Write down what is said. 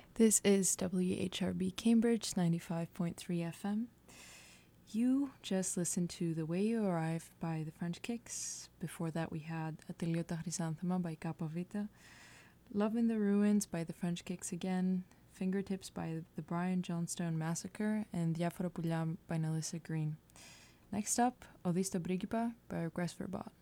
This is WHRB Cambridge 95.3 FM. You just listened to The Way You Arrive by the French Kicks. Before that, we had Atelier Chrysanthema by Capa Vita, Love in the Ruins by the French Kicks again, Fingertips by the Brian Johnstone Massacre, and Diafora Pulham by Nalissa Green. Next up, Odista Brigipa by Regress Verbat.